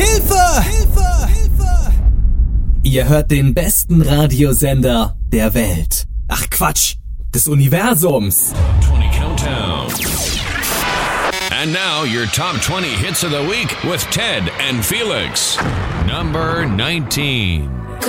Hilfe! Hilfe! Hilfe! Ihr hört den besten Radiosender der Welt. Ach Quatsch, des Universums. 20 Countdown. And now your top 20 hits of the week with Ted and Felix. Number 19.